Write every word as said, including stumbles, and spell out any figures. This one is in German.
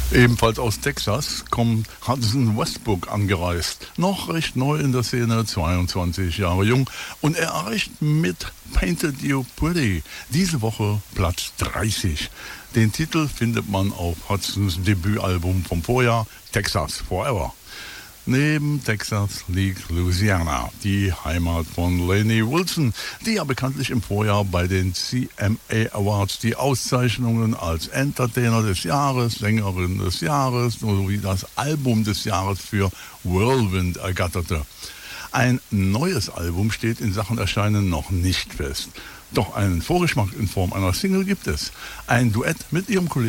Ebenfalls aus Texas kommt Hudson Westbrook angereist. Noch recht neu in der Szene, zweiundzwanzig Jahre jung. Und er erreicht mit Painted You Pretty diese Woche Platz dreißig. Den Titel findet man auf Hudsons Debütalbum vom Vorjahr, Texas Forever. Neben Texas liegt Louisiana, die Heimat von Lainey Wilson, die ja bekanntlich im Vorjahr bei den C M A Awards die Auszeichnungen als Entertainer des Jahres, Sängerin des Jahres sowie das Album des Jahres für Whirlwind ergatterte. Ein neues Album steht in Sachen Erscheinen noch nicht fest. Doch einen Vorgeschmack in Form einer Single gibt es. Ein Duett mit ihrem Kollegen